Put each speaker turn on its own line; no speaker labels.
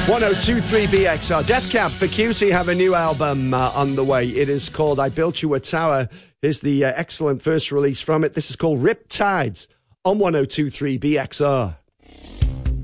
1023 BXR. Death Cab for Cutie have a new album on the way. It is called I Built You a Tower. Here's the excellent first release from it. This is called Riptides on 1023 BXR.